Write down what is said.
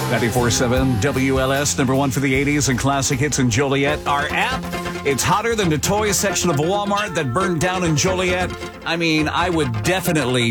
94.7 WLS, number one for the 80s and classic hits in Joliet. Our app, it's hotter than the toy section of a Walmart that burned down in Joliet. I mean, I would definitely